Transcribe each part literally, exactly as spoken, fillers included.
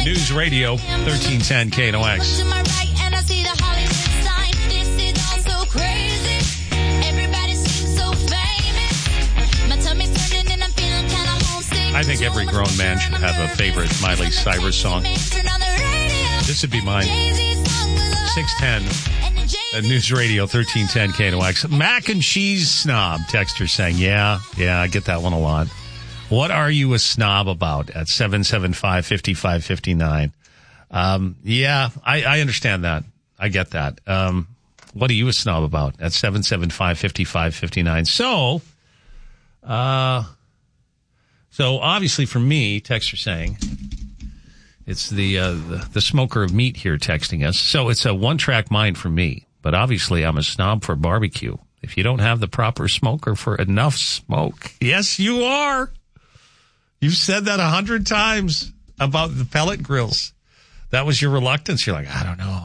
News Radio, thirteen ten K N O X. I think every grown man should have a favorite Miley Cyrus song. This would be mine. six ten, uh, News Radio, thirteen ten K N O X. Mac and cheese snob, texter saying, yeah, yeah, I get that one a lot. What are you a snob about at seven seven five, five five five nine? Um, yeah, I, I understand that. I get that. Um, what are you a snob about at seven seven five, five five five nine? So, uh, so obviously for me, texter saying, it's the, uh, the, the smoker of meat here texting us. So it's a one-track mind for me, but obviously I'm a snob for barbecue. If you don't have the proper smoker for enough smoke, yes, you are. You've said that a hundred times about the pellet grills. That was your reluctance. You're like, I don't know.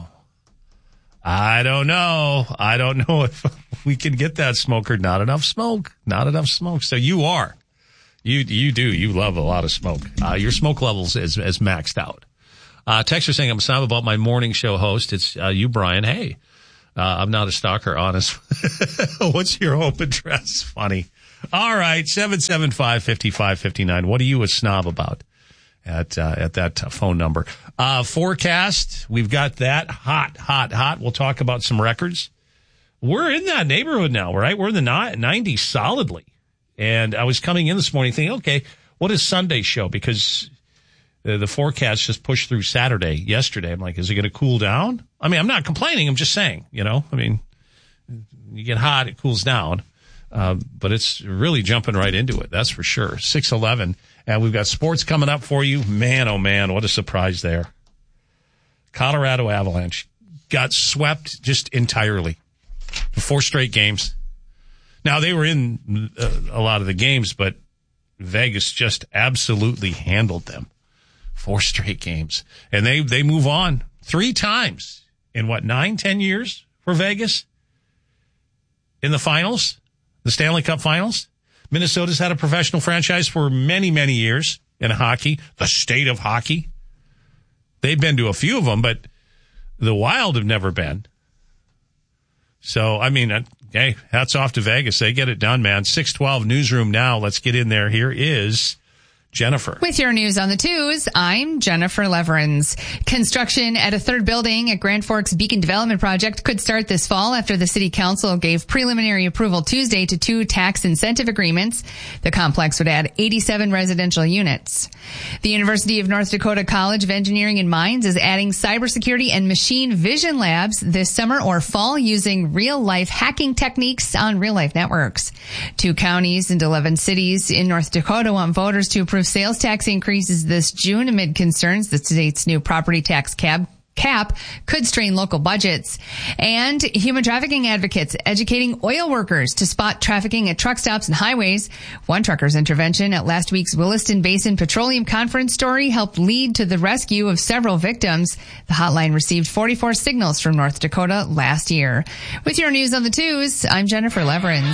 I don't know. I don't know if we can get that smoker. Not enough smoke. Not enough smoke. So you are. You you do. You love a lot of smoke. Uh, your smoke levels is, is maxed out. Uh, texter saying, I'm sorry about my morning show host. It's uh, you, Brian. Hey, uh, I'm not a stalker, honest. What's your home address? Funny. All right, seven seven five, five five five nine. What are you a snob about at uh, at that uh, phone number? Uh, forecast, we've got that hot, hot, hot. We'll talk about some records. We're in that neighborhood now, right? We're in the nineties solidly. And I was coming in this morning thinking, okay, what is Sunday's show? Because uh, the forecast just pushed through Saturday, yesterday. I'm like, is it going to cool down? I mean, I'm not complaining. I'm just saying, you know, I mean, you get hot, it cools down. Uh, but it's really jumping right into it. That's for sure. six eleven. And we've got sports coming up for you. Man, oh man, what a surprise there. Colorado Avalanche got swept just entirely. Four straight games. Now, they were in uh, a lot of the games, but Vegas just absolutely handled them. Four straight games. And they, they move on three times in what, nine, ten years for Vegas? In the finals? The Stanley Cup Finals. Minnesota's had a professional franchise for many, many years in hockey. The state of hockey. They've been to a few of them, but the Wild have never been. So, I mean, hey, hats off to Vegas. They get it done, man. six twelve Newsroom now. Let's get in there. Here is Jennifer. With your news on the twos, I'm Jennifer Leverins. Construction at a third building at Grand Forks Beacon Development Project could start this fall after the city council gave preliminary approval Tuesday to two tax incentive agreements. The complex would add eighty-seven residential units. The University of North Dakota College of Engineering and Mines is adding cybersecurity and machine vision labs this summer or fall using real-life hacking techniques on real-life networks. Two counties and eleven cities in North Dakota want voters to approve sales tax increases this June amid concerns the state's new property tax cap cap could strain local budgets. And human trafficking advocates educating oil workers to spot trafficking at truck stops and highways. One trucker's intervention at last week's Williston Basin Petroleum Conference story helped lead to the rescue of several victims. The hotline received forty-four signals from North Dakota last year. With your news on the twos, I'm Jennifer Leverins.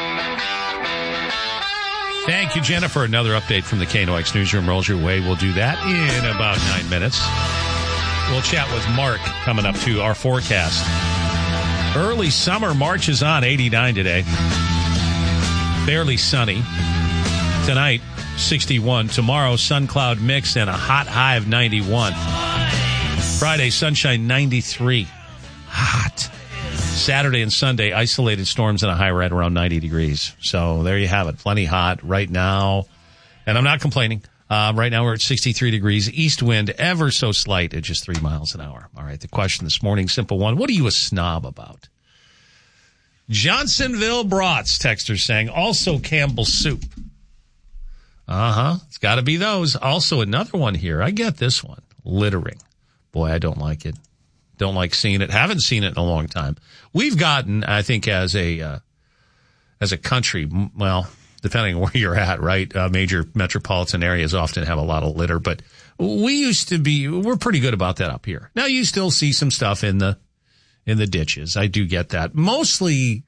Thank you, Jennifer. Another update from the K N O X Newsroom rolls your way. We'll do that in about nine minutes. We'll chat with Mark coming up to our forecast. Early summer marches on, eighty-nine today. Fairly sunny. Tonight, sixty-one. Tomorrow, sun cloud mix and a hot high of ninety-one. Friday, sunshine, ninety-three. Hot. Saturday and Sunday, isolated storms and a high right around ninety degrees. So there you have it. Plenty hot right now. And I'm not complaining. Um, right now we're at sixty-three degrees. East wind ever so slight at just three miles an hour. All right. The question this morning, simple one. What are you a snob about? Johnsonville brats, texter saying. Also Campbell soup. Uh-huh. It's got to be those. Also another one here. I get this one. Littering. Boy, I don't like it. Don't like seeing it. Haven't seen it in a long time. We've gotten, I think, as a uh, as a country, well, depending on where you're at, right? Uh, major metropolitan areas often have a lot of litter, but we used to be, we're pretty good about that up here. Now you still see some stuff in the in the ditches. I do get that. Mostly,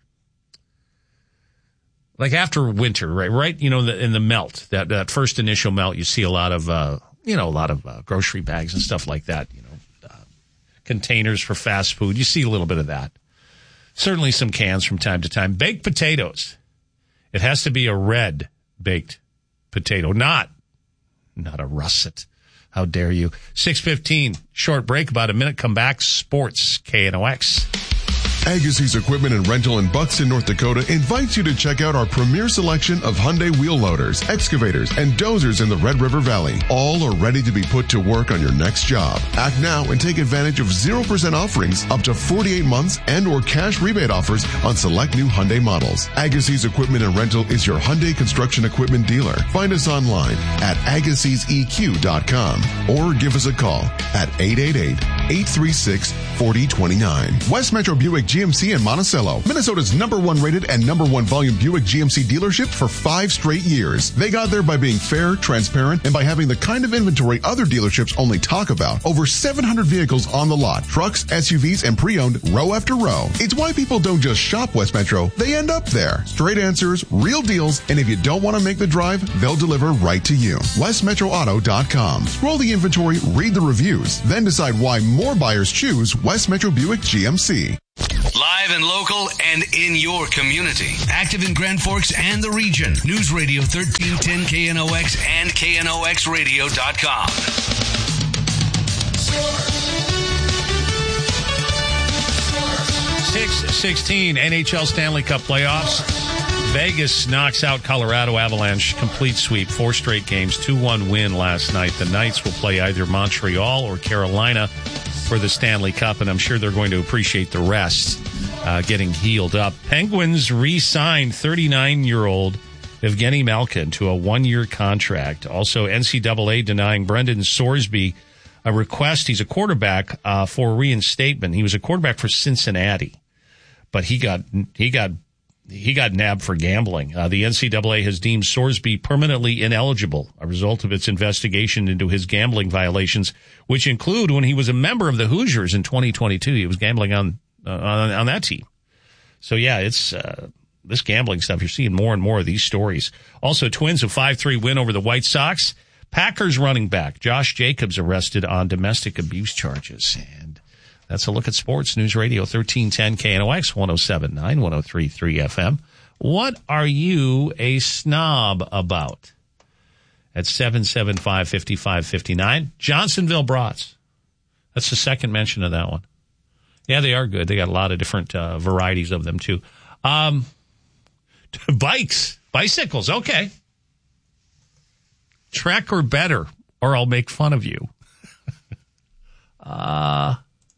like after winter, right? Right, you know, the, in the melt, that that first initial melt, you see a lot of uh, you know, a lot of uh, grocery bags and stuff like that, you know, uh, containers for fast food. You see a little bit of that. Certainly some cans from time to time. Baked potatoes. It has to be a red baked potato, not, not a russet. How dare you? six fifteen, short break, about a minute, come back, sports, K N O X. Agassiz Equipment and Rental in Buxton, North Dakota invites you to check out our premier selection of Hyundai wheel loaders, excavators, and dozers in the Red River Valley. All are ready to be put to work on your next job. Act now and take advantage of zero percent offerings up to forty-eight months and or cash rebate offers on select new Hyundai models. Agassiz Equipment and Rental is your Hyundai construction equipment dealer. Find us online at agassiz e q dot com or give us a call at eight eight eight, eight three six, four zero two nine. West Metro Buick G M C in Monticello, Minnesota's number one rated and number one volume Buick G M C dealership for five straight years. They got there by being fair, transparent, and by having the kind of inventory other dealerships only talk about. Over seven hundred vehicles on the lot, trucks, S U Vs, and pre-owned row after row. It's why people don't just shop West Metro, they end up there. Straight answers, real deals, and if you don't want to make the drive, they'll deliver right to you. west metro auto dot com. Scroll the inventory, read the reviews, then decide why more buyers choose West Metro Buick G M C. Live and local and in your community. Active in Grand Forks and the region. News Radio thirteen ten K N O X and K N O X radio dot com. six sixteen N H L Stanley Cup playoffs. Vegas knocks out Colorado Avalanche. Complete sweep. Four straight games. two one win last night. The Knights will play either Montreal or Carolina for the Stanley Cup, and I'm sure they're going to appreciate the rest uh, getting healed up. Penguins re-signed thirty-nine-year-old Evgeny Malkin to a one-year contract. Also, N C double A denying Brendan Sorsby a request. He's a quarterback uh, for reinstatement. He was a quarterback for Cincinnati, but he got he got he got nabbed for gambling. Uh, the N C double A has deemed Sorsby permanently ineligible, a result of its investigation into his gambling violations, which include when he was a member of the Hoosiers in twenty twenty-two. He was gambling on uh, on, on that team. So yeah, it's uh, this gambling stuff. You're seeing more and more of these stories. Also, Twins a five three win over the White Sox. Packers running back Josh Jacobs arrested on domestic abuse charges. And that's a look at sports. News Radio thirteen ten K N O X, one oh seven point nine, one oh three point three F M. What are you a snob about? At seven seven five, five five five nine. Johnsonville Brats. That's the second mention of that one. Yeah, they are good. They got a lot of different uh, varieties of them, too. Um, bikes. Bicycles. Okay. Trek or better, or I'll make fun of you. uh,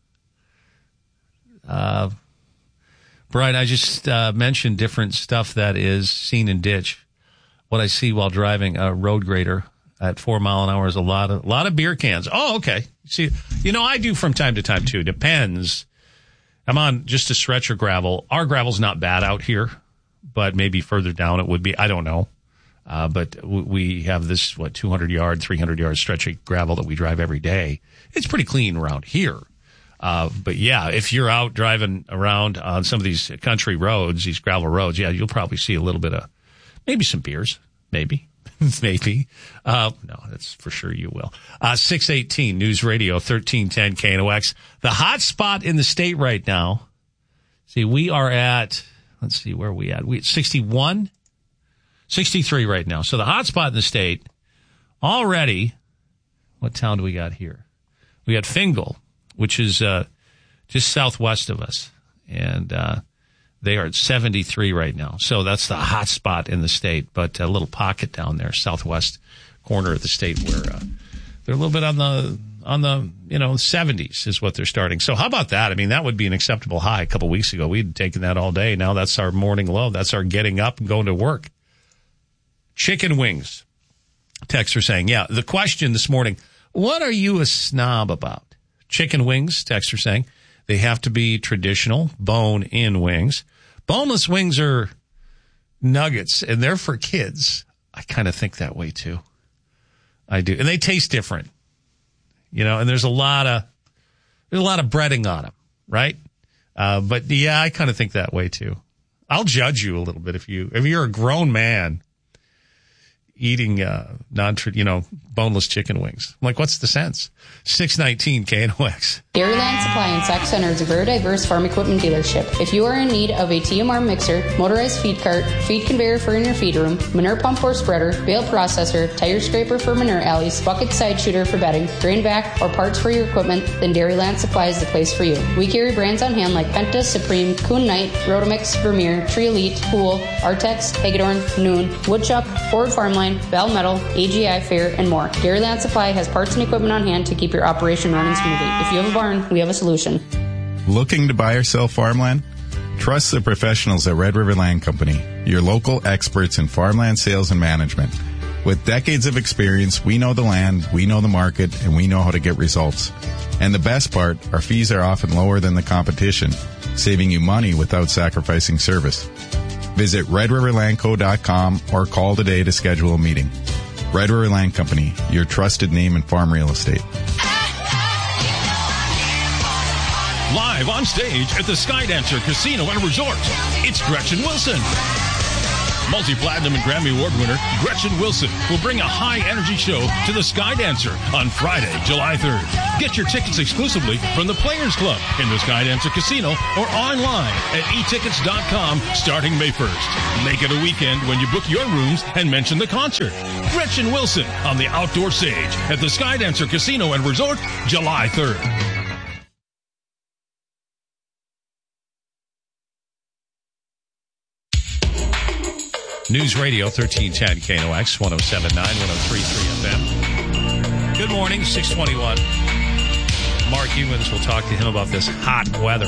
uh, Brian, I just uh, mentioned different stuff that is seen in ditch. What I see while driving a road grader at four mile an hour is a lot of a lot of beer cans. Oh, okay. See, you know, I do from time to time too. Depends. I'm on just a stretch of gravel. Our gravel's not bad out here, but maybe further down it would be. I don't know. Uh, but w- we have this, what, two hundred yard, three hundred yard stretch of gravel that we drive every day. It's pretty clean around here. Uh, but yeah, if you're out driving around on some of these country roads, these gravel roads, yeah, you'll probably see a little bit of, maybe some beers. Maybe. Maybe. Uh, no, that's for sure you will. Uh, six eighteen News Radio, thirteen ten K N O X. The hot spot in the state right now. See, we are at, let's see, where are we at? We at sixty-one? sixty-three right now. So the hot spot in the state already, what town do we got here? We got Fingal, which is uh, just southwest of us. And uh, they are at seventy-three right now. So that's the hot spot in the state. But a little pocket down there, southwest corner of the state where uh, they're a little bit on the, on the, you know, seventies is what they're starting. So how about that? I mean, that would be an acceptable high a couple weeks ago. We'd taken that all day. Now that's our morning low. That's our getting up and going to work. Chicken wings. Texts are saying, yeah, the question this morning, what are you a snob about? Chicken wings, texts are saying, they have to be traditional, bone-in wings. Boneless wings are nuggets, and they're for kids. I kind of think that way, too. I do. And they taste different. You know, and there's a lot of, there's a lot of breading on them, right? Uh, but, yeah, I kind of think that way, too. I'll judge you a little bit if you, if you're a grown man. eating uh, non, you know, boneless chicken wings. I'm like, what's the sense? six nineteen K N O X. Dairyland Supply and Sac Center is a very diverse farm equipment dealership. If you are in need of a T M R mixer, motorized feed cart, feed conveyor for in your feed room, manure pump or spreader, bale processor, tire scraper for manure alleys, bucket side shooter for bedding, grain vac, or parts for your equipment, then Dairyland Supply is the place for you. We carry brands on hand like Penta, Supreme, Kuhn Knight, Rotomix, Vermeer, Tree Elite, Pool, Artex, Hagedorn, Noon, Woodchuck, Ford Farmline, Val Metal, A G I Fair, and more. Dairyland Supply has parts and equipment on hand to keep your operation running smoothly. If you have a barn, we have a solution. Looking to buy or sell farmland? Trust the professionals at Red River Land Company, your local experts in farmland sales and management. With decades of experience, we know the land, we know the market, and we know how to get results. And the best part, our fees are often lower than the competition, saving you money without sacrificing service. Visit red river land co dot com or call today to schedule a meeting. Red River Land Company, your trusted name in farm real estate. Live on stage at the Skydancer Casino and Resort, it's Gretchen Wilson. Multi-platinum and Grammy Award winner Gretchen Wilson will bring a high-energy show to the Skydancer on Friday, July third. Get your tickets exclusively from the Players Club in the Skydancer Casino or online at e tickets dot com starting May first. Make it a weekend when you book your rooms and mention the concert. Gretchen Wilson on the outdoor stage at the Skydancer Casino and Resort, July third. News Radio thirteen ten K N O X, one oh seven point nine, one oh three point three F M. Good morning, six twenty-one. Mark Ewens will talk to him about this hot weather.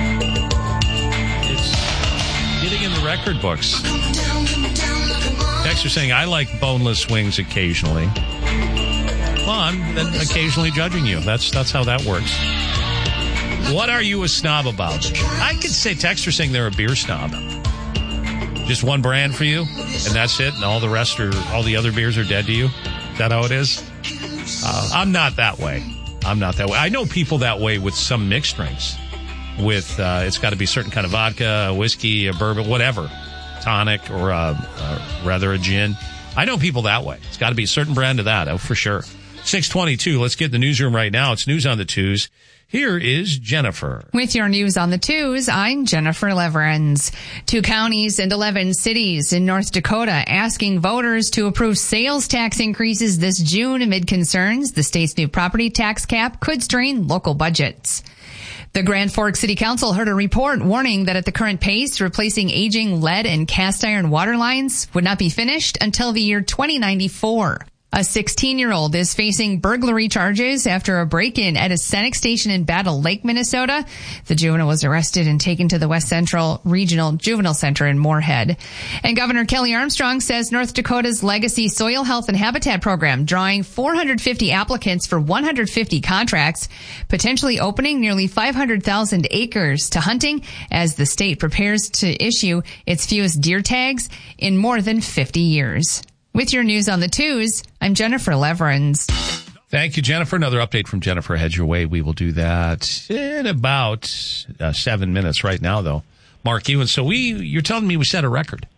It's getting in the record books. Texts are saying, I like boneless wings occasionally. Well, I'm then occasionally judging you. That's that's how that works. What are you a snob about? I could say texts are saying they're a beer snob. Just one brand for you, and that's it, and all the rest are, all the other beers are dead to you? Is that how it is? Uh, I'm not that way. I'm not that way. I know people that way with some mixed drinks. With, uh, it's got to be a certain kind of vodka, a whiskey, a bourbon, whatever. Tonic, or uh, uh, rather a gin. I know people that way. It's got to be a certain brand of that, oh, for sure. six twenty-two, let's get in the newsroom right now. It's News on the Twos. Here is Jennifer. With your news on the twos, I'm Jennifer Leverens. Two counties and eleven cities in North Dakota asking voters to approve sales tax increases this June amid concerns the state's new property tax cap could strain local budgets. The Grand Forks City Council heard a report warning that at the current pace, replacing aging lead and cast iron water lines would not be finished until the year twenty ninety-four. A sixteen-year-old is facing burglary charges after a break-in at a Senex station in Battle Lake, Minnesota. The juvenile was arrested and taken to the West Central Regional Juvenile Center in Moorhead. And Governor Kelly Armstrong says North Dakota's Legacy Soil Health and Habitat Program, drawing four hundred fifty applicants for one hundred fifty contracts, potentially opening nearly five hundred thousand acres to hunting as the state prepares to issue its fewest deer tags in more than fifty years. With your news on the twos, I'm Jennifer Leverens. Thank you, Jennifer. Another update from Jennifer heads your way. We will do that in about uh, seven minutes right now, though. Mark Ewens, so we, you're telling me we set a record?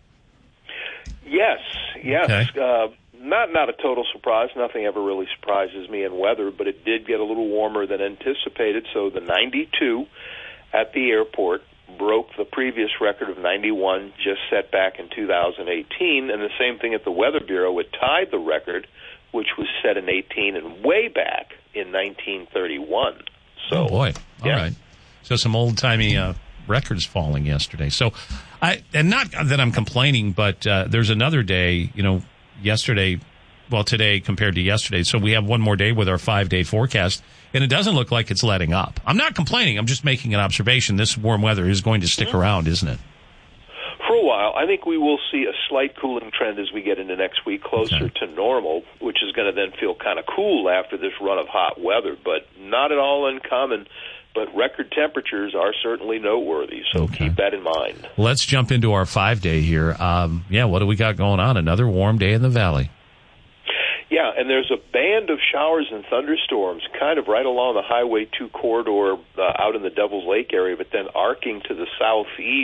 Yes, yes. Okay. Uh, not not a total surprise. Nothing ever really surprises me in weather, but it did get a little warmer than anticipated. So the ninety-two at the airport broke the previous record of ninety-one just set back in two thousand eighteen, and the same thing at the Weather Bureau. It tied the record, which was set in eighteen and way back in nineteen thirty-one. So, oh, boy. All yeah. right. So some old-timey uh, records falling yesterday. So, I and not that I'm complaining, but uh, there's another day, you know, yesterday, well, today compared to yesterday. So we have one more day with our five-day forecast. And it doesn't look like it's letting up. I'm not complaining. I'm just making an observation. This warm weather is going to stick mm-hmm. around, isn't it? For a while. I think we will see a slight cooling trend as we get into next week, closer okay. to normal, which is going to then feel kind of cool after this run of hot weather, but not at all uncommon. But record temperatures are certainly noteworthy, so okay. keep that in mind. Let's jump into our five-day here. Um, yeah, what do we got going on? Another warm day in the valley. Yeah, and there's a band of showers and thunderstorms kind of right along the Highway two corridor uh, out in the Devil's Lake area, but then arcing to the southeast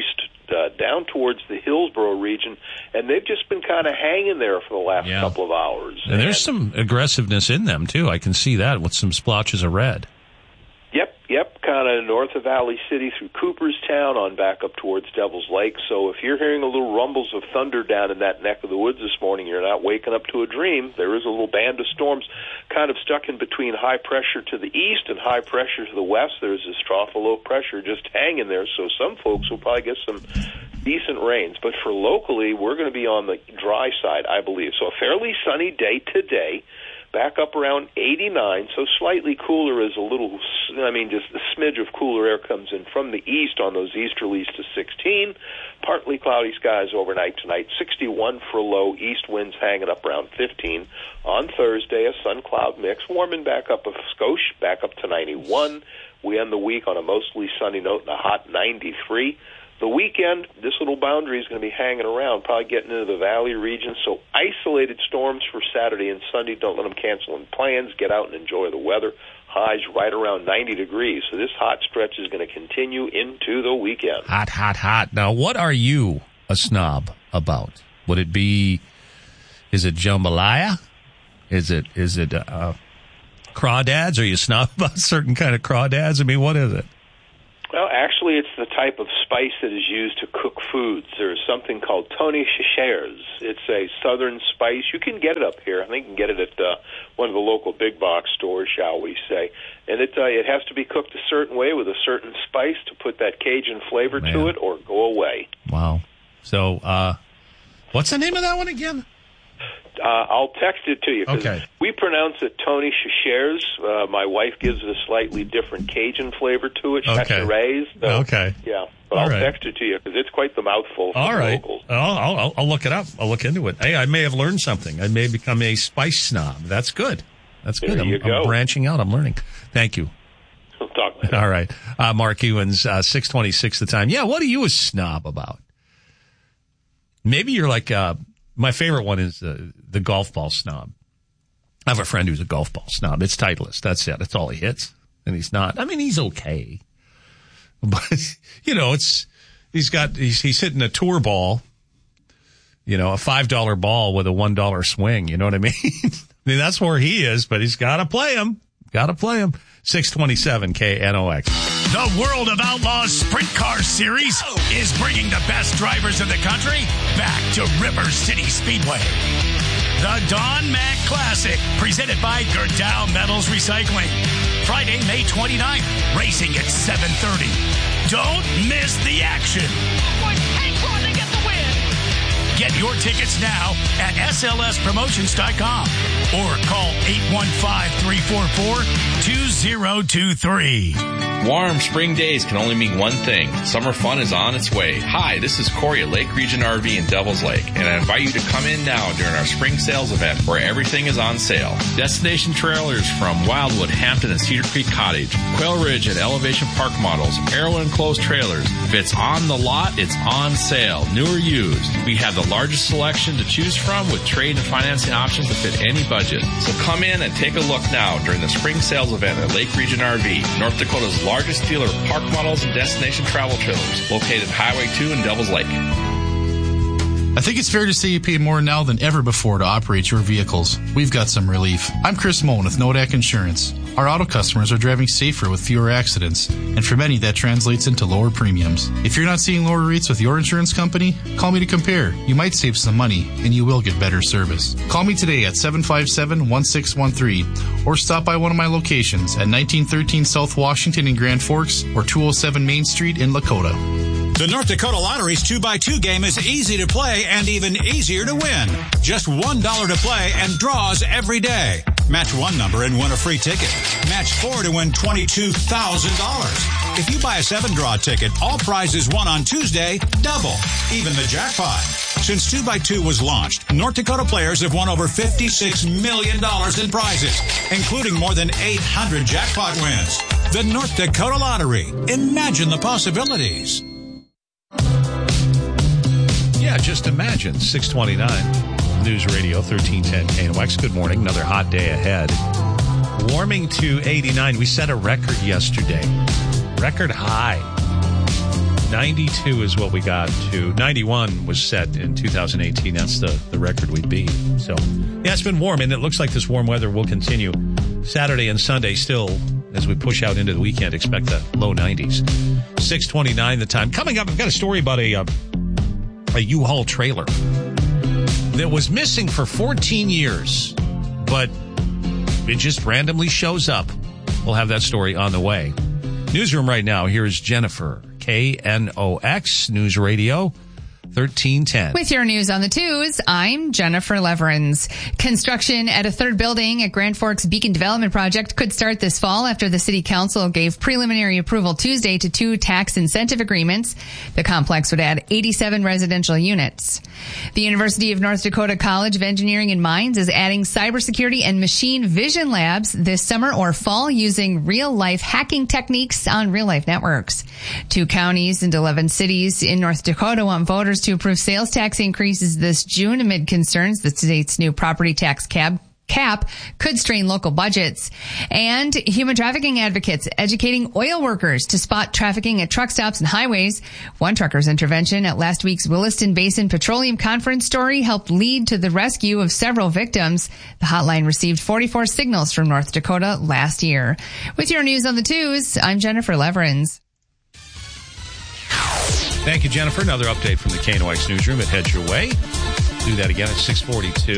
uh, down towards the Hillsborough region, and they've just been kind of hanging there for the last yeah. couple of hours. And, and there's some aggressiveness in them, too. I can see that with some splotches of red. Yep, yep, kind of north of Valley City through Cooperstown on back up towards Devil's Lake. So if you're hearing a little rumbles of thunder down in that neck of the woods this morning, you're not waking up to a dream. There is a little band of storms kind of stuck in between high pressure to the east and high pressure to the west. There's this trough of low pressure just hanging there, so some folks will probably get some decent rains. But for locally, we're going to be on the dry side, I believe. So a fairly sunny day today. Back up around eighty-nine, so slightly cooler as a little, I mean, just a smidge of cooler air comes in from the east on those easterlies to sixteen. Partly cloudy skies overnight tonight, sixty-one for low, east winds hanging up around fifteen. On Thursday, a sun-cloud mix, warming back up a skosh, back up to ninety-one. We end the week on a mostly sunny note and a hot ninety-three. The weekend, this little boundary is going to be hanging around, probably getting into the valley region. So isolated storms for Saturday and Sunday. Don't let them cancel any plans. Get out and enjoy the weather. Highs right around ninety degrees. So this hot stretch is going to continue into the weekend. Hot, hot, hot. Now, what are you a snob about? Would it be, is it jambalaya? Is it, is it uh, crawdads? Are you a snob about certain kind of crawdads? I mean, what is it? Well, actually, it's the type of spice that is used to cook foods. There's something called Tony Chachere's. It's a southern spice. You can get it up here. I think you can get it at uh, one of the local big box stores, shall we say. And it uh, it has to be cooked a certain way with a certain spice to put that Cajun flavor Man. to it or go away. Wow. So, uh, what's the name of that one again? Uh, I'll text it to you. 'Cause okay. We pronounce it Tony Chachere's. Uh, my wife gives it a slightly different Cajun flavor to it. Okay. Chachere's. So, okay. Yeah. But All I'll right. text it to you because it's quite the mouthful for All the right. locals. I'll, I'll, I'll look it up. I'll look into it. Hey, I may have learned something. I may have become a spice snob. That's good. That's good. There I'm, you go. I'm branching out. I'm learning. Thank you. We'll talk later. All right. Uh, Mark Ewans, uh, six twenty-six the time. Yeah, what are you a snob about? Maybe you're like, uh, my favorite one is uh, the golf ball snob. I have a friend who's a golf ball snob. It's Titleist. That's it. That's all he hits. And he's not, I mean, he's okay. But, you know, it's, he's got, he's, he's hitting a tour ball, you know, a five dollar ball with a one dollar swing. You know what I mean? I mean, that's where he is, but he's got to play him. Got to play him. six twenty-seven K N O X. The World of Outlaws Sprint Car Series is bringing the best drivers in the country back to River City Speedway. The Don Mack Classic, presented by Gerdau Metals Recycling. Friday, May twenty-ninth, racing at seven thirty. Don't miss the action. Get your tickets now at S L S promotions dot com or call eight one five, three four four, two zero two three. Warm spring days can only mean one thing. Summer fun is on its way. Hi, this is Corey at Lake Region R V in Devil's Lake, and I invite you to come in now during our spring sales event where everything is on sale. Destination trailers from Wildwood, Hampton, and Cedar Creek Cottage, Quail Ridge and Elevation Park models, Arrow enclosed trailers. If it's on the lot, it's on sale, new or used. We have the largest selection to choose from with trade and financing options to fit any budget. So come in and take a look now during the spring sales event at Lake Region R V, North Dakota's largest dealer of park models and destination travel trailers, located Highway two in Devil's Lake. I think it's fair to say you pay more now than ever before to operate your vehicles. We've got some relief. I'm Chris Moen with Nodak Insurance. Our auto customers are driving safer with fewer accidents, and for many that translates into lower premiums. If you're not seeing lower rates with your insurance company, call me to compare. You might save some money, and you will get better service. Call me today at seven five seven, one six one three, or stop by one of my locations at nineteen thirteen South Washington in Grand Forks or two oh seven Main Street in Lakota. The North Dakota Lottery's two by two game is easy to play and even easier to win. Just one dollar to play and draws every day. Match one number and win a free ticket. Match four to win twenty-two thousand dollars. If you buy a seven-draw ticket, all prizes won on Tuesday double, even the jackpot. Since two by two was launched, North Dakota players have won over fifty-six million dollars in prizes, including more than eight hundred jackpot wins. The North Dakota Lottery. Imagine the possibilities. Yeah, just imagine. six twenty-nine News Radio thirteen ten K N O X. Good morning. Another hot day ahead. Warming to eighty-nine. We set a record yesterday. Record high. ninety-two is what we got to. ninety-one was set in two thousand eighteen. That's the, the record we beat. So, yeah, it's been warm, and it looks like this warm weather will continue Saturday and Sunday still as we push out into the weekend. Expect the low nineties. six twenty-nine the time. Coming up, I've got a story about a, uh, a U-Haul trailer that was missing for fourteen years, but it just randomly shows up. We'll have that story on the way. Newsroom right now. Here's Jennifer. K N O X News Radio thirteen ten. With your news on the twos, I'm Jennifer Leverins. Construction at a third building at Grand Forks Beacon Development Project could start this fall after the City Council gave preliminary approval Tuesday to two tax incentive agreements. The complex would add eighty-seven residential units. The University of North Dakota College of Engineering and Mines is adding cybersecurity and machine vision labs this summer or fall using real-life hacking techniques on real-life networks. Two counties and eleven cities in North Dakota want voters to approve sales tax increases this June amid concerns that the state's new property tax cap cap could strain local budgets. And human trafficking advocates educating oil workers to spot trafficking at truck stops and highways. One trucker's intervention at last week's Williston Basin Petroleum Conference story helped lead to the rescue of several victims. The hotline received forty-four signals from North Dakota last year. With your news on the twos, I'm Jennifer Leverins. Thank you, Jennifer. Another update from the K N O X Newsroom. It heads your way. Do that again at six forty-two.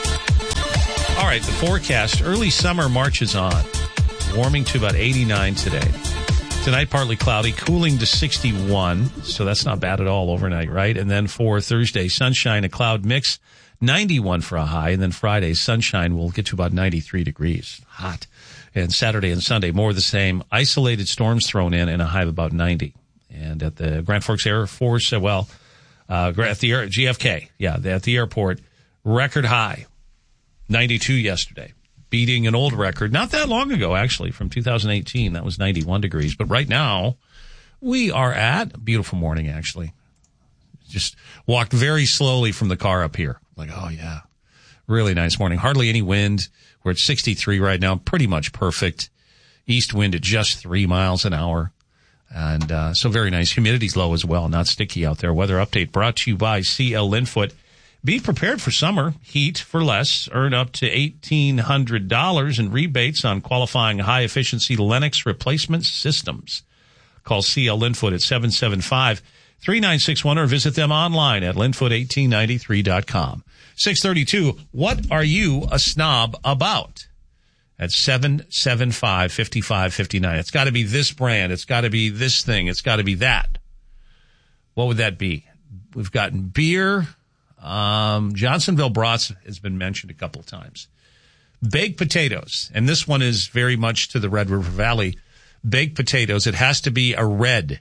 All right, the forecast. Early summer marches on. Warming to about eighty-nine today. Tonight, partly cloudy, cooling to sixty-one. So that's not bad at all overnight, right? And then for Thursday, sunshine, a cloud mix, ninety-one for a high. And then Friday, sunshine will get to about ninety-three degrees. Hot. And Saturday and Sunday, more of the same. Isolated storms thrown in and a high of about ninety. And at the Grand Forks Air Force, uh, well, uh, at the air, G F K, yeah, at the airport, record high, ninety-two yesterday, beating an old record, not that long ago, actually, from two thousand eighteen. That was ninety-one degrees. But right now, we are at, beautiful morning, actually. Just walked very slowly from the car up here. Like, oh, yeah, really nice morning. Hardly any wind. We're at sixty-three right now, pretty much perfect. East wind at just three miles an hour. And uh, so very nice. Humidity's low as well, not sticky out there. Weather update brought to you by C L Linfoot. Be prepared for summer. Heat for less. Earn up to eighteen hundred dollars in rebates on qualifying high-efficiency Lennox replacement systems. Call C L Linfoot at seven seven five, three nine six one or visit them online at linfoot eighteen ninety-three dot com. six thirty-two, what are you a snob about? At seven seven five, five five five nine. It's got to be this brand. It's got to be this thing. It's got to be that. What would that be? We've gotten beer. Um, Johnsonville Brats has been mentioned a couple of times. Baked potatoes. And this one is very much to the Red River Valley. Baked potatoes. It has to be a red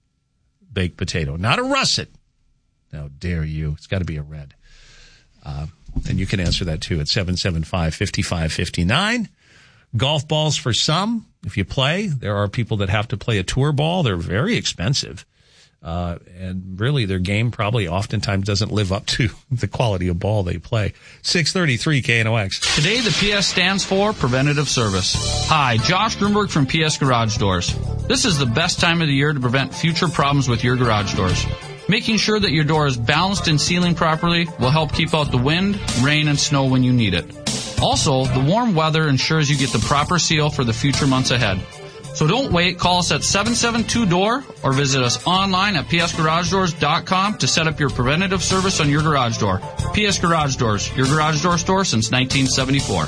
baked potato, not a russet. How dare you. It's got to be a red. Uh, and you can answer that too at seven seven five, five five five nine. Golf balls for some, if you play. There are people that have to play a tour ball. They're very expensive. Uh, and really their game probably oftentimes doesn't live up to the quality of ball they play. six thirty-three K N O X. Today the P S stands for Preventative Service. Hi, Josh Grunberg from P S Garage Doors. This is the best time of the year to prevent future problems with your garage doors. Making sure that your door is balanced and sealing properly will help keep out the wind, rain, and snow when you need it. Also, the warm weather ensures you get the proper seal for the future months ahead. So don't wait. Call us at seven seven two D O O R or visit us online at p s garage doors dot com to set up your preventative service on your garage door. P S Garage Doors, your garage door store since nineteen seventy-four.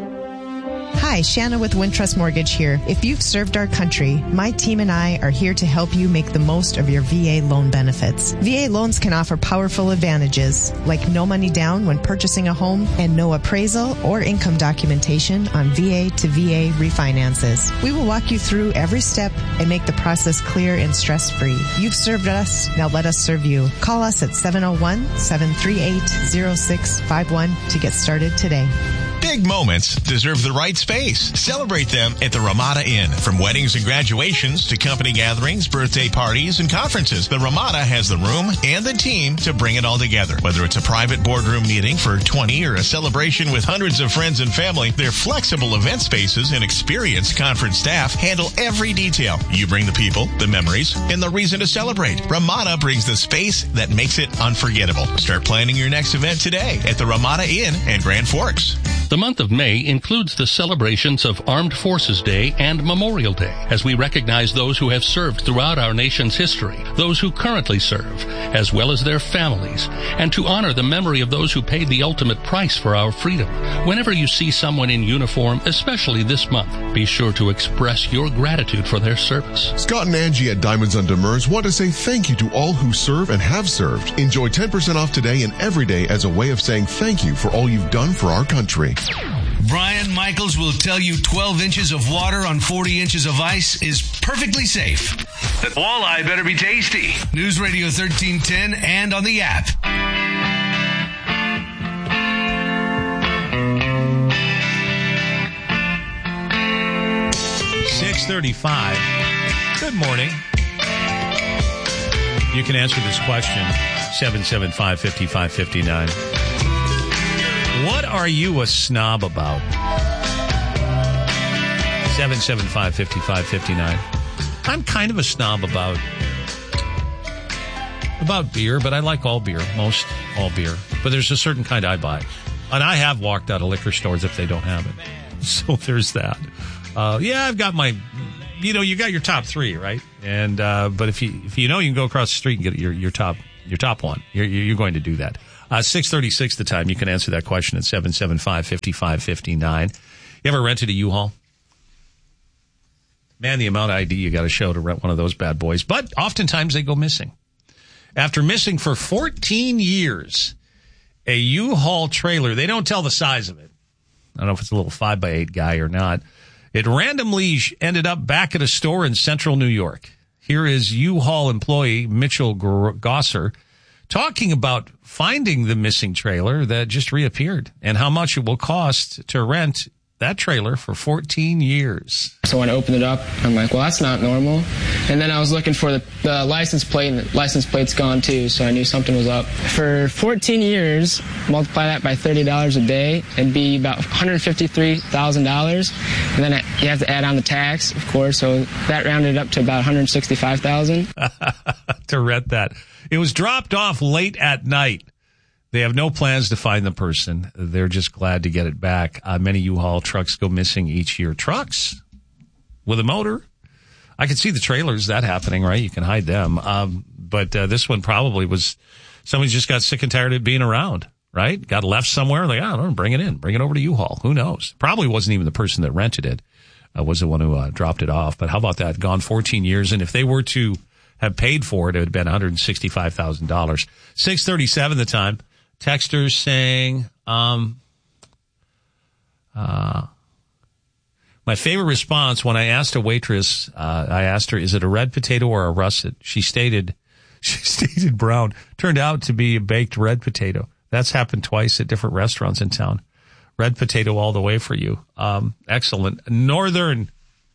Hi, Shanna with Wintrust Mortgage here. If you've served our country, my team and I are here to help you make the most of your V A loan benefits. V A loans can offer powerful advantages, like no money down when purchasing a home and no appraisal or income documentation on V A to V A refinances. We will walk you through every step and make the process clear and stress-free. You've served us, now let us serve you. Call us at seven oh one, seven three eight, oh six five one to get started today. Big moments deserve the right space. Celebrate them at the Ramada Inn. From weddings and graduations to company gatherings, birthday parties, and conferences, the Ramada has the room and the team to bring it all together. Whether it's a private boardroom meeting for twenty or a celebration with hundreds of friends and family, their flexible event spaces and experienced conference staff handle every detail. You bring the people, the memories, and the reason to celebrate. Ramada brings the space that makes it unforgettable. Start planning your next event today at the Ramada Inn and Grand Forks. The month of May includes the celebrations of Armed Forces Day and Memorial Day, as we recognize those who have served throughout our nation's history, those who currently serve, as well as their families, and to honor the memory of those who paid the ultimate price for our freedom. Whenever you see someone in uniform, especially this month, be sure to express your gratitude for their service. Scott and Angie at Diamonds on Demers want to say thank you to all who serve and have served. Enjoy ten percent off today and every day as a way of saying thank you for all you've done for our country. Brian Michaels will tell you twelve inches of water on forty inches of ice is perfectly safe. That walleye better be tasty. News Radio thirteen ten and on the app. six thirty-five. Good morning. You can answer this question, seven seven five, five five five nine. What are you a snob about? seven seven five, five five five nine. I'm kind of a snob about about beer, but I like all beer, most all beer. But there's a certain kind I buy. And I have walked out of liquor stores if they don't have it. So there's that. Uh, yeah, I've got my, you know, you got your top three, right? And uh, but if you if you know you can go across the street and get your your top your top one, you're you're going to do that. Uh, six thirty-six the time. You can answer that question at seven seven five, five five five nine. You ever rented a U-Haul? Man, the amount of I D you got to show to rent one of those bad boys. But oftentimes they go missing. After missing for fourteen years, a U-Haul trailer, they don't tell the size of it. I don't know if it's a little five by eight guy or not. It randomly ended up back at a store in central New York. Here is U-Haul employee Mitchell Gosser talking about finding the missing trailer that just reappeared and how much it will cost to rent that trailer for fourteen years. So when I opened it up, I'm like, well, that's not normal. And then I was looking for the, the license plate, and the license plate's gone too, so I knew something was up. For fourteen years, multiply that by thirty dollars a day, it'd be about one hundred fifty-three thousand dollars. And then you have to add on the tax, of course, so that rounded up to about one hundred sixty-five thousand dollars. To rent that. It was dropped off late at night. They have no plans to find the person. They're just glad to get it back. Uh, many U-Haul trucks go missing each year. Trucks with a motor. I can see the trailers, that happening, right? You can hide them. Um, but uh, this one probably was somebody just got sick and tired of being around, right? Got left somewhere. Like, I don't know, bring it in. Bring it over to U-Haul. Who knows? Probably wasn't even the person that rented it. Uh, was the one who uh, dropped it off. But how about that? Gone fourteen years. And if they were to have paid for it, it would have been one hundred sixty-five thousand dollars. six thirty-seven the time. Texters saying, um, uh, my favorite response when I asked a waitress, uh, I asked her, is it a red potato or a russet? She stated, she stated brown. Turned out to be a baked red potato. That's happened twice at different restaurants in town. Red potato all the way for you. Um, excellent. Northern,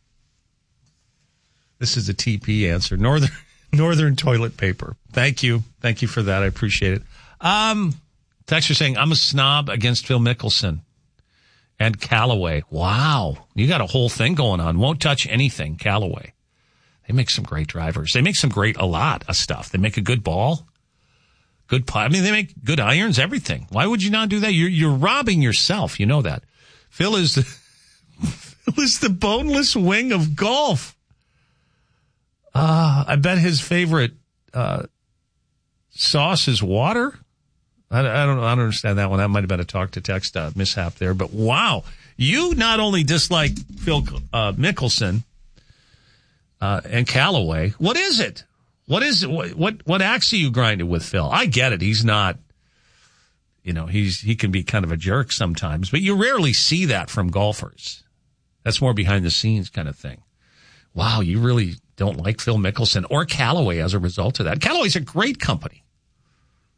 this is a T P answer. Northern, Northern toilet paper. Thank you. Thank you for that. I appreciate it. Um, Texter saying, I'm a snob against Phil Mickelson and Callaway. Wow. You got a whole thing going on. Won't touch anything, Callaway. They make some great drivers. They make some great, a lot of stuff. They make a good ball, good putt. I mean, they make good irons, everything. Why would you not do that? You're, you're robbing yourself. You know that. Phil is the, Phil is the boneless wing of golf. Uh, I bet his favorite, uh, sauce is water. I, I don't know. I don't understand that one. That might have been a talk to text uh, mishap there. But wow, you not only dislike Phil uh, Mickelson uh, and Callaway. What is it? What is it? What, what what axe are you grinding with Phil? I get it. He's not. You know, he's he can be kind of a jerk sometimes, but you rarely see that from golfers. That's more behind the scenes kind of thing. Wow, you really don't like Phil Mickelson or Callaway as a result of that. Callaway's a great company.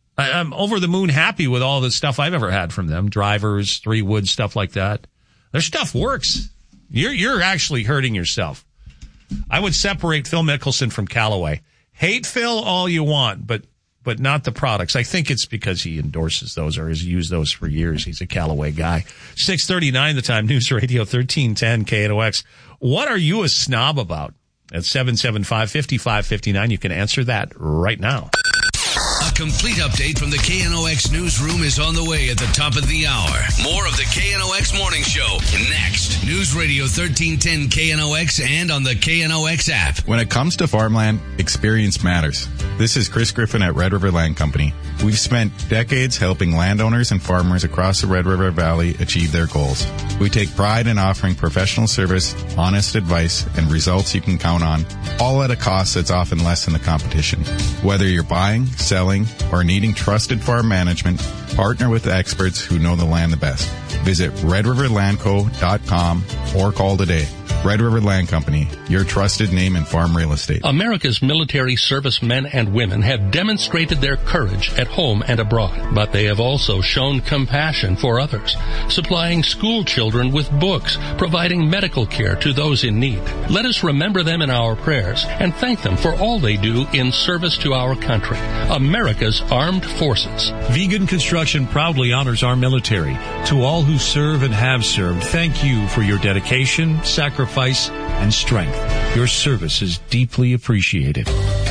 I, I'm over the moon happy with all the stuff I've ever had from them. Drivers, three wood, stuff like that. Their stuff works. You're, you're actually hurting yourself. I would separate Phil Mickelson from Callaway. Hate Phil all you want, but but not the products. I think it's because he endorses those or has used those for years. He's a Callaway guy. six thirty-nine the time, News Radio thirteen ten K N O X. What are you a snob about? At seven seven five, five five five nine, you can answer that right now. A complete update from the K N O X newsroom is on the way at the top of the hour. More of the K N O X Morning Show next. News Radio thirteen ten K N O X and on the K N O X app. When it comes to farmland, experience matters. This is Chris Griffin at Red River Land Company. We've spent decades helping landowners and farmers across the Red River Valley achieve their goals. We take pride in offering professional service, honest advice, and results you can count on, all at a cost that's often less than the competition. Whether you're buying, selling, or needing trusted farm management, partner with the experts who know the land the best. Visit red river land co dot com or call today. Red River Land Company, your trusted name in farm real estate. America's military service men and women have demonstrated their courage at home and abroad, but they have also shown compassion for others, supplying school children with books, providing medical care to those in need. Let us remember them in our prayers and thank them for all they do in service to our country, America's armed forces. Vegan Construction proudly honors our military. To all who serve and have served, thank you for your dedication, sacrifice, and strength. Your service is deeply appreciated.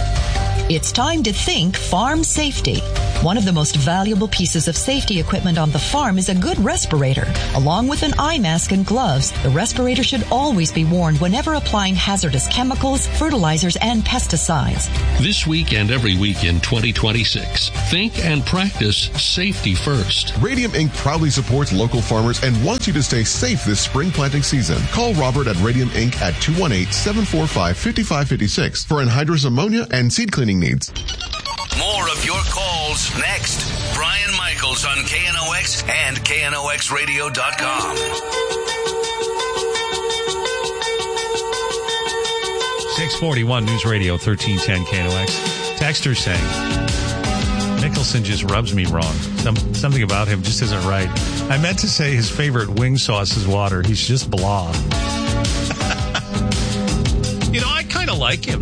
It's time to think farm safety. One of the most valuable pieces of safety equipment on the farm is a good respirator. Along with an eye mask and gloves, the respirator should always be worn whenever applying hazardous chemicals, fertilizers, and pesticides. This week and every week in twenty twenty-six, think and practice safety first. Radium Incorporated proudly supports local farmers and wants you to stay safe this spring planting season. Call Robert at Radium Incorporated at two one eight, seven four five, five five five six for anhydrous ammonia and seed cleaning needs. More of your calls next. Brian Michaels on K N O X and K N O X radio dot com. six forty-one News Radio thirteen ten K N O X. Texter saying, Mickelson just rubs me wrong. Some, something about him just isn't right. I meant to say his favorite wing sauce is water. He's just blah. You know, I kind of like him.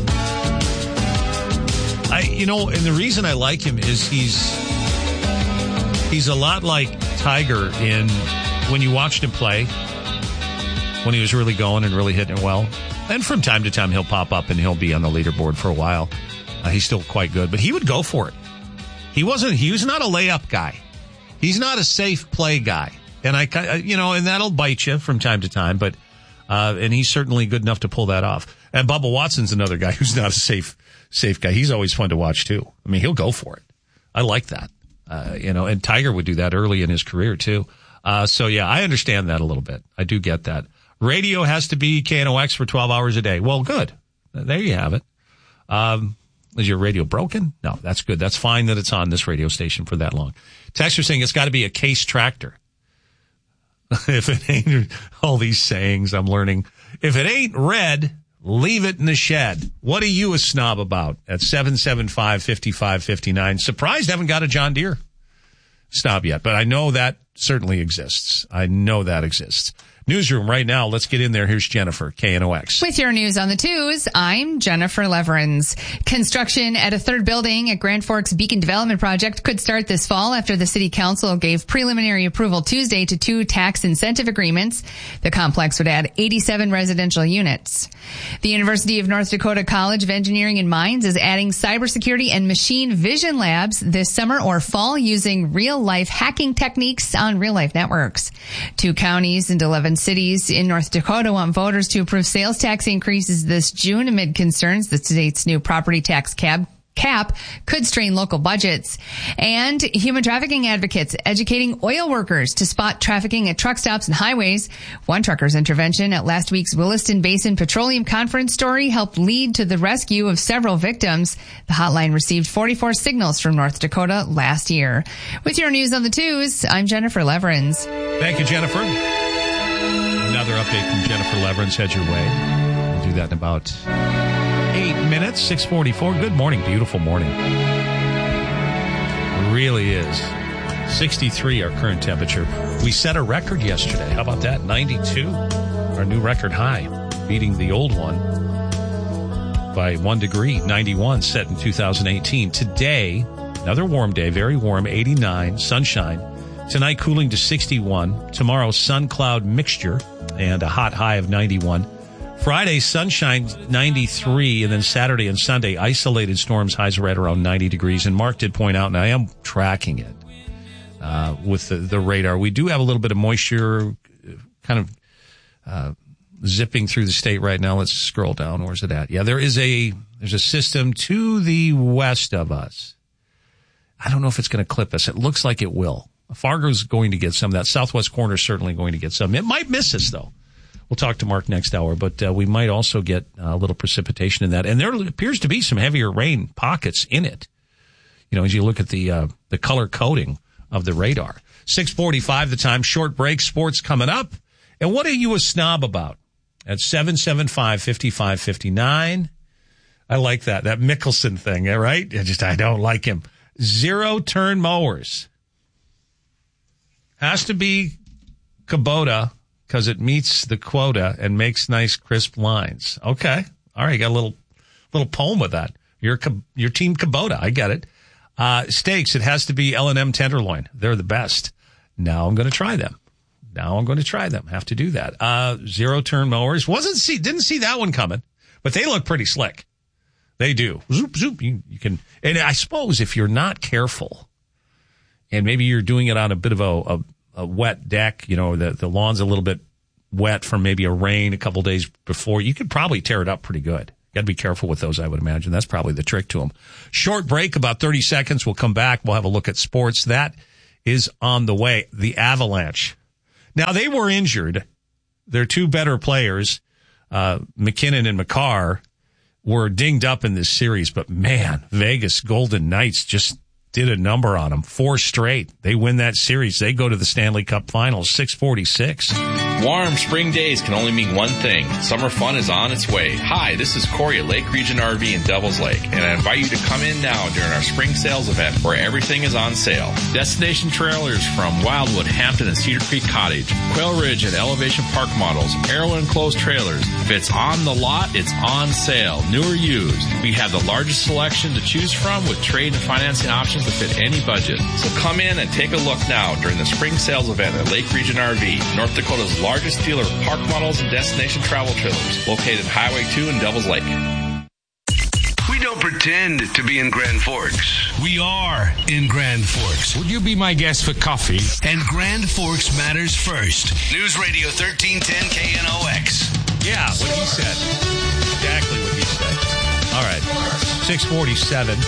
I, you know, and the reason I like him is he's he's a lot like Tiger in when you watched him play, when he was really going and really hitting it well. And from time to time, he'll pop up and he'll be on the leaderboard for a while. Uh, he's still quite good, but he would go for it. He wasn't, he was not a layup guy. He's not a safe play guy. And I, you know, and that'll bite you from time to time, but, uh, and he's certainly good enough to pull that off. And Bubba Watson's another guy who's not a safe Safe guy. He's always fun to watch, too. I mean, he'll go for it. I like that. Uh, you know, and Tiger would do that early in his career, too. Uh, so, yeah, I understand that a little bit. I do get that. Radio has to be K N O X for twelve hours a day. Well, good. There you have it. Um, is your radio broken? No, that's good. That's fine that it's on this radio station for that long. Texter saying it's got to be a Case tractor. If it ain't, all these sayings I'm learning. If it ain't red, leave it in the shed. What are you a snob about? At seven seven five, five five five nine. Surprised I haven't got a John Deere snob yet, but I know that certainly exists. I know that exists. Newsroom right now. Let's get in there. Here's Jennifer, K N O X. With your news on the twos, I'm Jennifer Leverins. Construction at a third building at Grand Forks Beacon Development Project could start this fall after the City Council gave preliminary approval Tuesday to two tax incentive agreements. The complex would add eighty-seven residential units. The University of North Dakota College of Engineering and Mines is adding cybersecurity and machine vision labs this summer or fall using real-life hacking techniques on real-life networks. Two counties and eleven cities in North Dakota want voters to approve sales tax increases this June amid concerns the state's new property tax cap cap could strain local budgets. And human trafficking advocates educating oil workers to spot trafficking at truck stops and highways. One trucker's intervention at last week's Williston Basin Petroleum Conference story helped lead to the rescue of several victims. The hotline received forty-four signals from North Dakota last year. With your news on the twos, I'm Jennifer Leverins. Thank you, Jennifer. Another update from Jennifer Leverins heads your way. We'll do that in about eight minutes, six forty-four. Good morning, beautiful morning. Really is. sixty-three, our current temperature. We set a record yesterday. How about that? ninety-two, our new record high, beating the old one by one degree. ninety-one set in two thousand eighteen. Today, another warm day, very warm, eighty-nine, sunshine. Tonight, cooling to sixty-one. Tomorrow, sun-cloud mixture and a hot high of ninety-one. Friday, sunshine, ninety-three, and then Saturday and Sunday, isolated storms, highs right around ninety degrees. And Mark did point out, and I am tracking it uh, with the, the radar, we do have a little bit of moisture kind of uh, zipping through the state right now. Let's scroll down. Where's it at? Yeah, there is a there's a system to the west of us. I don't know if it's going to clip us. It looks like it will. Fargo's going to get some of that. Southwest corner is certainly going to get some. It might miss us, though. We'll talk to Mark next hour, but uh, we might also get uh, a little precipitation in that. And there appears to be some heavier rain pockets in it. You know, as you look at the uh, the color coding of the radar. six forty-five the time. Short break. Sports coming up. And what are you a snob about? At seven seven five, five five five nine. I like that. That Mickelson thing, right? I just, I don't like him. Zero turn mowers. Has to be Kubota because it meets the quota and makes nice crisp lines. Okay. All right. You got a little, little poem with that. You're, you're team Kubota. I get it. Uh, steaks. It has to be L and M tenderloin. They're the best. Now I'm going to try them. Now I'm going to try them. Have to do that. Uh, zero turn mowers. Wasn't see, didn't see that one coming, but they look pretty slick. They do. Zoop, zoop. You, you can, and I suppose if you're not careful and maybe you're doing it on a bit of a, a, a wet deck, you know, the, the lawn's a little bit wet from maybe a rain a couple days before, you could probably tear it up pretty good. Got to be careful with those, I would imagine. That's probably the trick to them. Short break, about thirty seconds. We'll come back. We'll have a look at sports. That is on the way. The Avalanche. Now, they were injured. Their two better players, uh, McKinnon and Makar, were dinged up in this series. But, man, Vegas Golden Knights just did a number on them. Four straight. They win that series. They go to the Stanley Cup Finals, six forty-six. Warm spring days can only mean one thing. Summer fun is on its way. Hi, this is Corey at Lake Region R V in Devils Lake, and I invite you to come in now during our spring sales event where everything is on sale. Destination trailers from Wildwood, Hampton, and Cedar Creek Cottage, Quail Ridge and Elevation Park models, Arrow enclosed trailers. If it's on the lot, it's on sale, new or used. We have the largest selection to choose from with trade and financing options to fit any budget. So come in and take a look now during the spring sales event at Lake Region R V, North Dakota's largest dealer of park models and destination travel trailers, located Highway two in Devils Lake. We don't pretend to be in Grand Forks. We are in Grand Forks. Would you be my guest for coffee? And Grand Forks matters first. News Radio thirteen ten K N O X. Yeah, what he said. Exactly what he said. All right. six forty-seven.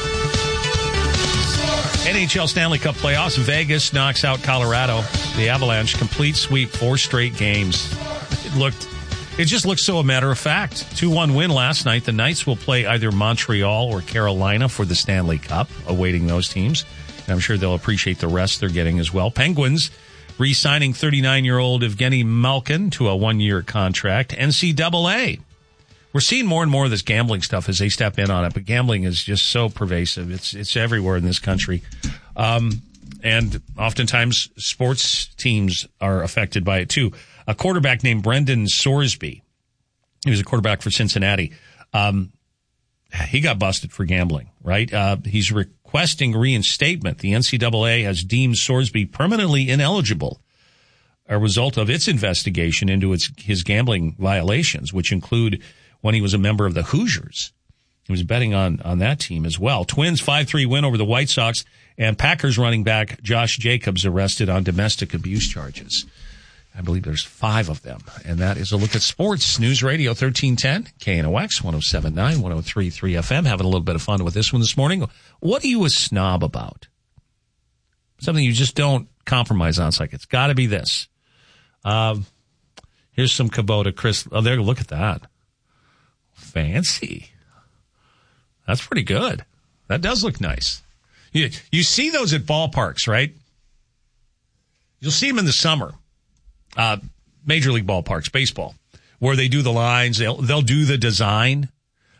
N H L Stanley Cup playoffs. Vegas knocks out Colorado. The Avalanche complete sweep, four straight games. It looked, it just looked so a matter of fact. two one win last night. The Knights will play either Montreal or Carolina for the Stanley Cup, awaiting those teams. And I'm sure they'll appreciate the rest they're getting as well. Penguins re-signing thirty-nine-year-old Evgeny Malkin to a one-year contract. N C double A. We're seeing more and more of this gambling stuff as they step in on it, but gambling is just so pervasive. It's it's everywhere in this country. Um, and oftentimes sports teams are affected by it too. A quarterback named Brendan Sorsby, he was a quarterback for Cincinnati. Um, he got busted for gambling, right? Uh, he's requesting reinstatement. The N C double A has deemed Sorsby permanently ineligible, a result of its investigation into its his gambling violations, which include when he was a member of the Hoosiers. He was betting on, on that team as well. Twins five three win over the White Sox, and Packers running back Josh Jacobs arrested on domestic abuse charges. I believe there's five of them. And that is a look at sports. News Radio thirteen ten, K N O X, one oh seven point nine, one oh three point three F M. Having a little bit of fun with this one this morning. What are you a snob about? Something you just don't compromise on. It's like, it's got to be this. Um, here's some Kubota. Chris, oh, there, look at that. Fancy. That's pretty good. That does look nice. You, you see those at ballparks, right? You'll see them in the summer. Uh, major league ballparks, baseball, where they do the lines. They'll, they'll do the design.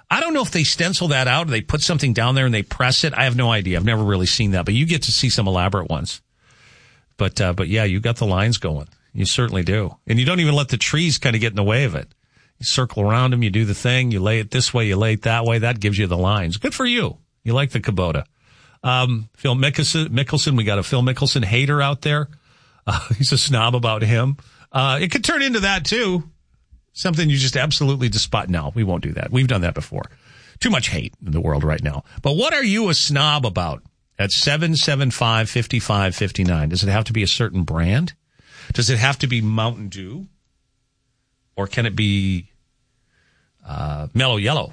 I don't know if they stencil that out or they put something down there and they press it. I have no idea. I've never really seen that, but you get to see some elaborate ones. But, uh, but yeah, you got the lines going. You certainly do. And you don't even let the trees kind of get in the way of it. You circle around them, you do the thing, you lay it this way, you lay it that way. That gives you the lines. Good for you. You like the Kubota. Um, Phil Mickelson, Mickelson, we got a Phil Mickelson hater out there. Uh, he's a snob about him. Uh, it could turn into that too. Something you just absolutely despise. No, we won't do that. We've done that before. Too much hate in the world right now. But what are you a snob about? At seven seven five, five five five nine, does it have to be a certain brand? Does it have to be Mountain Dew? Or can it be uh, Mellow Yellow?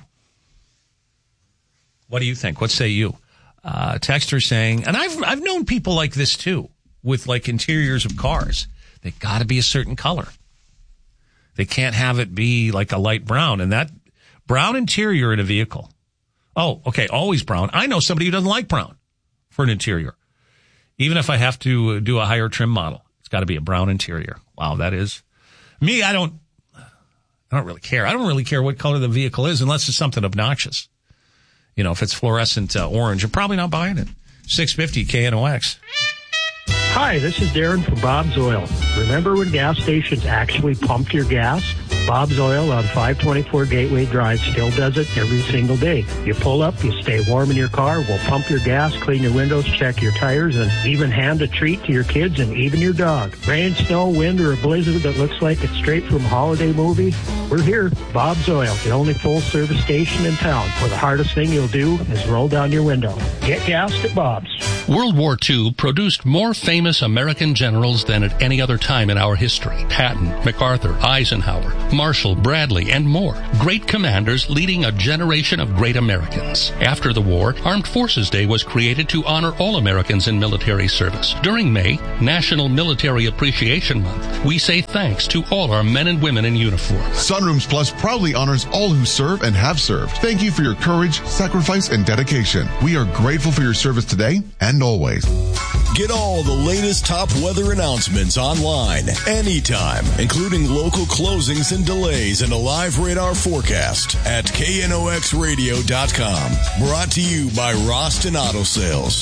What do you think? What say you? Uh, texter saying, and I've I've known people like this too, with like interiors of cars. They got to be a certain color. They can't have it be like a light brown. And that brown interior in a vehicle. Oh, okay, always brown. I know somebody who doesn't like brown for an interior. Even if I have to do a higher trim model, it's got to be a brown interior. Wow, that is me. I don't, I don't really care. I don't really care what color the vehicle is unless it's something obnoxious. You know, if it's fluorescent uh, orange, I'm probably not buying it. six fifty K N O X. Hi, this is Darren from Bob's Oil. Remember when gas stations actually pumped your gas? Bob's Oil on five twenty-four Gateway Drive still does it every single day. You pull up, you stay warm in your car, we'll pump your gas, clean your windows, check your tires, and even hand a treat to your kids and even your dog. Rain, snow, wind, or a blizzard that looks like it's straight from a holiday movie? We're here. Bob's Oil, the only full-service station in town, where the hardest thing you'll do is roll down your window. Get gassed at Bob's. World War Two produced more famous American generals than at any other time in our history. Patton, MacArthur, Eisenhower, Marshall, Bradley, and more. Great commanders leading a generation of great Americans. After the war, Armed Forces Day was created to honor all Americans in military service. During May, National Military Appreciation Month, we say thanks to all our men and women in uniform. Sunrooms Plus proudly honors all who serve and have served. Thank you for your courage, sacrifice, and dedication. We are grateful for your service today and always. Get all the latest top weather announcements online, anytime, including local closings and delays and a live radar forecast at K N O X radio dot com. Brought to you by Roston Auto Sales.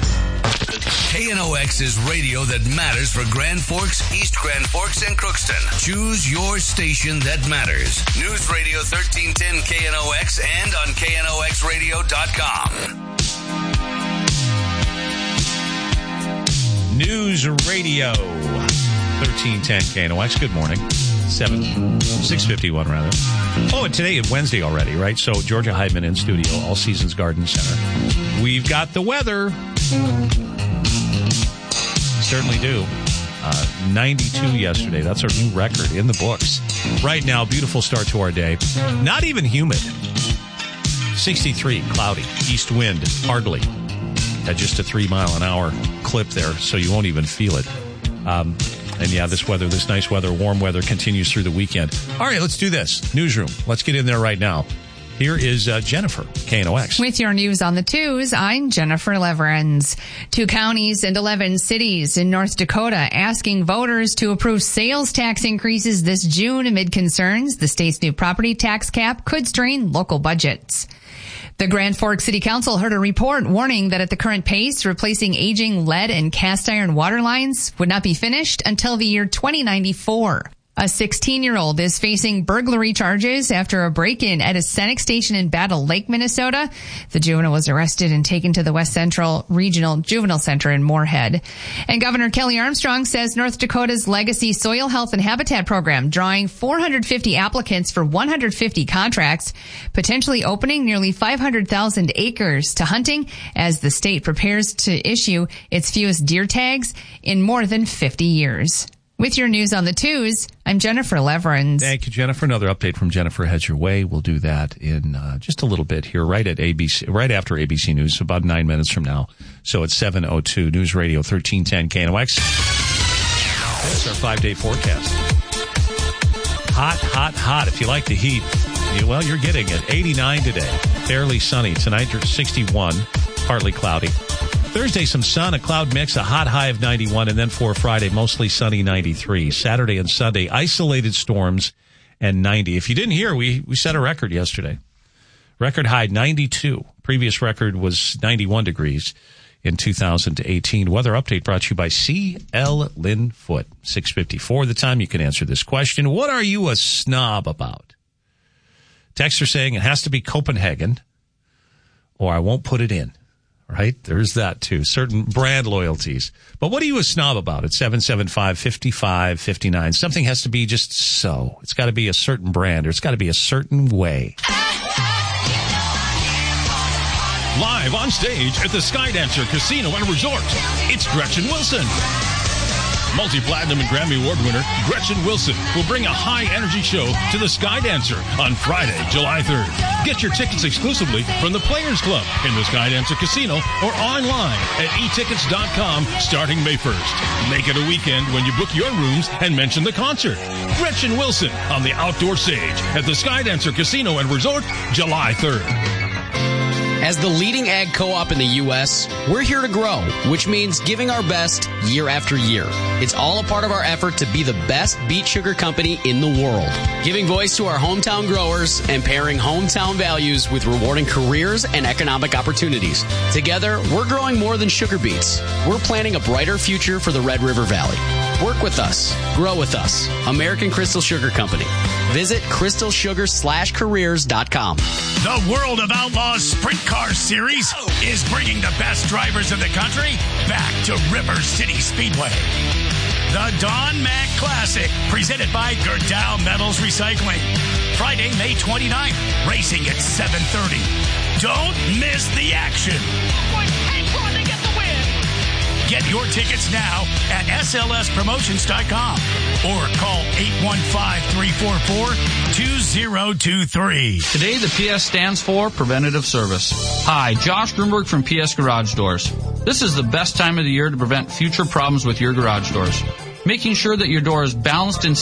K N O X is radio that matters for Grand Forks, East Grand Forks, and Crookston. Choose your station that matters. News Radio thirteen ten K N O X and on K N O X radio dot com. News Radio thirteen ten K N O X. Good morning. Seven six fifty one rather. Oh, and today is Wednesday already, right? So Georgia Heidman in studio, All Seasons Garden Center. We've got the weather. Certainly do. Uh, ninety-two yesterday. That's our new record in the books. Right now, beautiful start to our day. Not even humid. sixty-three, cloudy, east wind, hardly. At just a three mile an hour clip there, so you won't even feel it. Um, and yeah, this weather, this nice weather, warm weather continues through the weekend. All right, let's do this. Newsroom. Let's get in there right now. Here is uh, Jennifer, K N O X. With your news on the twos, I'm Jennifer Leverens. Two counties and eleven cities in North Dakota asking voters to approve sales tax increases this June amid concerns the state's new property tax cap could strain local budgets. The Grand Forks City Council heard a report warning that at the current pace, replacing aging lead and cast iron water lines would not be finished until the year twenty ninety-four. A sixteen-year-old is facing burglary charges after a break-in at a Senex station in Battle Lake, Minnesota. The juvenile was arrested and taken to the West Central Regional Juvenile Center in Moorhead. And Governor Kelly Armstrong says North Dakota's Legacy Soil Health and Habitat Program, drawing four hundred fifty applicants for one hundred fifty contracts, potentially opening nearly five hundred thousand acres to hunting as the state prepares to issue its fewest deer tags in more than fifty years. With your news on the twos, I'm Jennifer Leverens. Thank you, Jennifer. Another update from Jennifer heads your way. We'll do that in uh, just a little bit here, right at A B C, right after A B C News, about nine minutes from now. So it's seven oh two News Radio thirteen ten K N O X. That's our five-day forecast. Hot, hot, hot. If you like the heat, you, well, you're getting it. eighty-nine today. Fairly sunny. Tonight, you're sixty-one. Partly cloudy. Thursday, some sun, a cloud mix, a hot high of ninety-one, and then for Friday, mostly sunny, ninety-three. Saturday and Sunday, isolated storms and ninety. If you didn't hear, we, we set a record yesterday Record high ninety-two. Previous record was ninety-one degrees in two thousand eighteen. Weather update brought to you by C L Linfoot. six fifty-four the time. You can answer this question. What are you a snob about? Texter saying it has to be Copenhagen or I won't put it in. Right? There's that too. Certain brand loyalties. But what are you a snob about at seven seven five, five five five nine? Something has to be just so. It's got to be a certain brand or it's got to be a certain way. Live on stage at the Skydancer Casino and Resort, it's Gretchen Wilson. Multi-platinum and Grammy Award winner Gretchen Wilson will bring a high-energy show to the Skydancer on Friday, July third. Get your tickets exclusively from the Players Club in the Skydancer Casino or online at e tickets dot com starting May first. Make it a weekend when you book your rooms and mention the concert. Gretchen Wilson on the outdoor stage at the Skydancer Casino and Resort, July third. As the leading ag co-op in the U S, we're here to grow, which means giving our best year after year. It's all a part of our effort to be the best beet sugar company in the world. Giving voice to our hometown growers and pairing hometown values with rewarding careers and economic opportunities. Together, we're growing more than sugar beets. We're planning a brighter future for the Red River Valley. Work with us. Grow with us. American Crystal Sugar Company. Visit crystal sugar slash careers dot com. The World of Outlaws Sprint Car Series is bringing the best drivers in the country back to River City Speedway. The Don Mack Classic, presented by Gerdau Metals Recycling. Friday, May twenty-ninth, racing at seven thirty. Don't miss the action. Get your tickets now at S L S promotions dot com or call eight one five, three four four, two zero two three. Today, the P S stands for Preventative Service. Hi, Josh Grunberg from P S Garage Doors. This is the best time of the year to prevent future problems with your garage doors. Making sure that your door is balanced and